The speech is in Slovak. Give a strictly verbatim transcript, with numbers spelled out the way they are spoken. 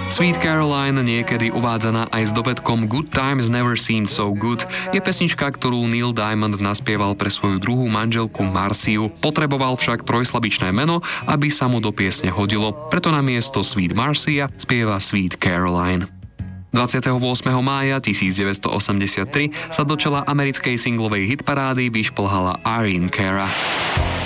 Sweet Caroline, niekedy uvádzaná aj s dovedkom Good Times Never Seemed So Good, je pesnička, ktorú Neil Diamond naspieval pre svoju druhú manželku Marciu. Potreboval však trojslabičné meno, aby sa mu do piesne hodilo, preto namiesto Sweet Marcia spieva Sweet Caroline. dvadsiateho ôsmeho mája tisícdeväťstoosemdesiattri sa do čela americkej singlovej hitparády vyšplhala Irene Cara.